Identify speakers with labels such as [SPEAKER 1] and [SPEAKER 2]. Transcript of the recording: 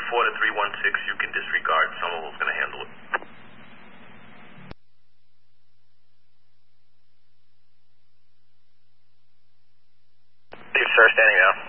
[SPEAKER 1] to 316, you can disregard. Somerville's going to handle it.
[SPEAKER 2] Steve, sir, standing now.